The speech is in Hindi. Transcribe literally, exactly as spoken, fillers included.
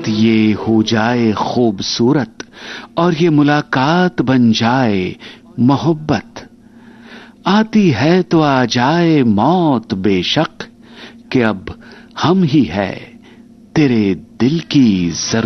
ये हो जाए खूबसूरत और ये मुलाकात बन जाए मोहब्बत। आती है तो आ जाए मौत बेशक, कि अब हम ही है तेरे दिल की जरूरत।